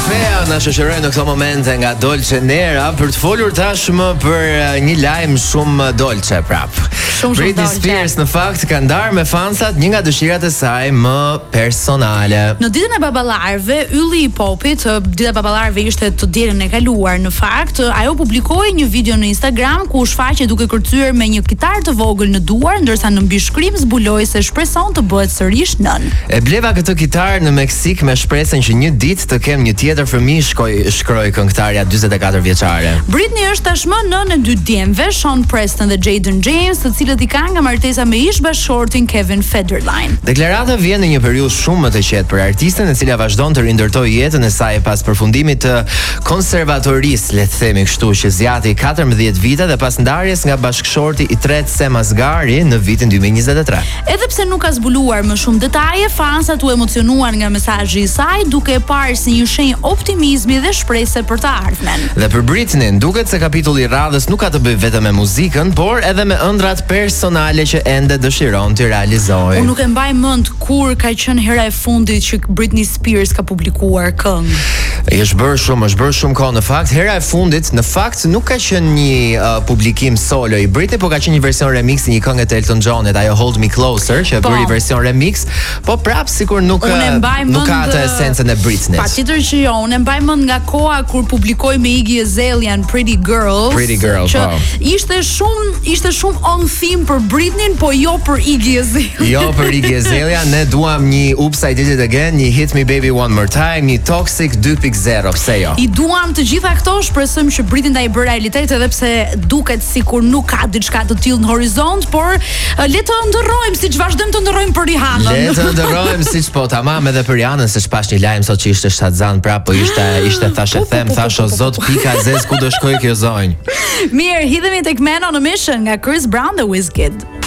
Orfeo na shoqëroi në këto momente nga Dolce Nera për të folur tashmë për një lajm shumë dolce prap. Britney Spears në fakt ka ndarë me fansat një nga dëshirat e saj më personale. Në ditën e baballarëve, ylli i popit, dita e baballarëve ishte të dielën e kaluar në fakt, ajo publikoi një video në Instagram ku u shfaqe duke kërcyer me një kitarë të vogël në duar, ndërsa në mbishkrim zbuloi se shpreson të bëhet sërish nën. E bleva këtë kitarë në Meksik me shpresën që një ditë të kem një tjetër fëmijë, shkroi këngëtarja 44 vjeçare. Britney është tashmë nënë e 2 djemve, Sean Preston dhe Jaden James, të cilët i kanë nga martesa me ish bashkëshortin Kevin Federline. Deklarata vjen në një periudhë shumë më të qetë për artisten, e cila vazhdon të rindërtojë jetën e saj pas përfundimit të konservatorisë, le të themi kështu, që zgjati 14 vite dhe pas ndarjes nga bashkëshorti i tretë Sam Asghari në vitin 2023. Edhe pse nuk ka zbuluar më shumë detaje, fansat u emocionuan nga mesazhi i saj, duke e parë si një shenjë optimizmi dhe shpresë për të ardhmen. Dhe për Britney, duket se kapitulli i radhës nuk ka të bëjë vetëm me muzikën, por edhe me ëndrat personale që ende dëshiron të realizojë. Unë nuk e mbaj mend kur ka qenë hera e fundit që Britney Spears ka publikuar këngë. Është bërë shumë kohë në fakt. Hera e fundit në fakt nuk ka qenë një publikim solo i Britney, por ka qenë një version remix i një këngë të Elton Johnit, ajo Hold Me Closer, që e bëri version remix, po prap sikur nuk ka atë esencën e Britney. Patjetër që jo, unë e mbaj mend nga koha kur publikoi me Iggy Azalea Pretty Girls, që ishte shumë on theme për Britney, po jo për Iggy Azalea. Jo për Iggy Azalea, ne duam një Oops I Did It Again, një Hit Me Baby One More Time, një Toxic 2.0, pse jo? I duam të gjitha këto, shpresojmë që Britney ta i bëjë realitet, edhe pse duket sikur nuk ka diçka të tillë në horizont, por le të ndërrojmë siç vazhdojmë të ndërrojmë për Rihanën. Le të ndërrojmë siç po tamam edhe për Rihanën, se shpash një lajm sot që ishte shtatzan prap, po ishte thash o zot pika zez ku do shkoj kjo zonjë. Mirë, hidhemi tek Man on a Mission nga Chris Brown dhe Wizkid.